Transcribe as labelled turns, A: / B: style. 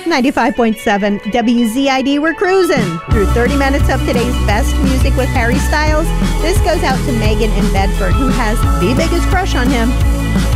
A: 95.7 WZID, we're cruising through 30 minutes of today's best music with Harry Styles. This goes out to Megan in Bedford, who has the biggest crush on him.